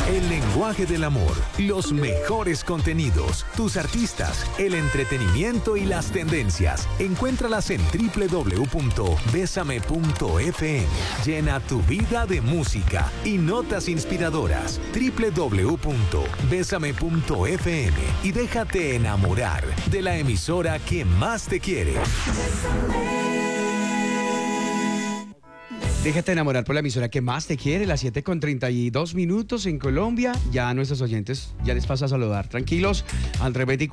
El lenguaje del amor, los mejores contenidos, tus artistas, el entretenimiento y las tendencias. Encuéntralas en www.besame.fm. Llena tu vida de música y notas inspiradoras. www.besame.fm y déjate enamorar de la emisora que más te quiere. Déjate enamorar por la emisora que más te quiere, las 7:32 en Colombia. Ya a nuestros oyentes ya les paso a saludar. Tranquilos, al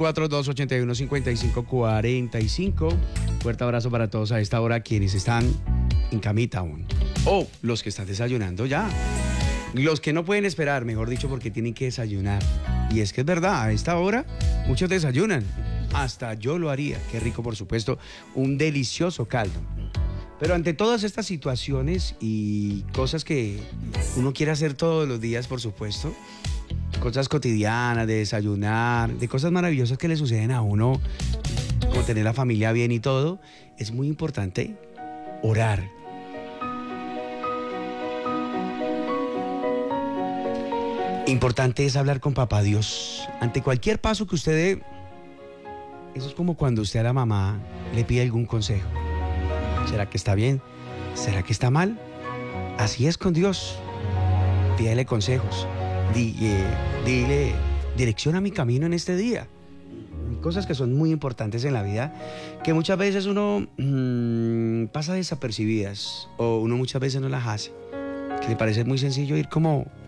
324-281-5545. Fuerte abrazo para todos a esta hora, quienes están en camita aún. O los que están desayunando ya. Los que no pueden esperar, mejor dicho, porque tienen que desayunar. Y es que es verdad, a esta hora muchos desayunan. Hasta yo lo haría. Qué rico, por supuesto, un delicioso caldo. Pero ante todas estas situaciones y cosas que uno quiere hacer todos los días, por supuesto, cosas cotidianas, de desayunar, de cosas maravillosas que le suceden a uno, como tener la familia bien y todo, es muy importante orar. Importante es hablar con Papá Dios. Ante cualquier paso que usted dé, eso es como cuando usted a la mamá le pide algún consejo. ¿Será que está bien? ¿Será que está mal? Así es con Dios. Pídele consejos. Dile, direcciona mi camino en este día. Hay cosas que son muy importantes en la vida que muchas veces uno pasa desapercibidas o uno muchas veces no las hace. Que le parece muy sencillo ir como